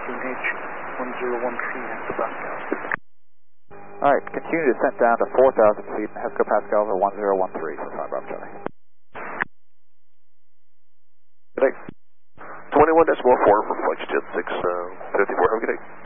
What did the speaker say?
QNH 1013 hectopascals. Alright, continue descent down to 4,000 feet, hectopascals are 1013 for 5 Bravo Charlie. Good day. 21.4 for flight 654, have a good day.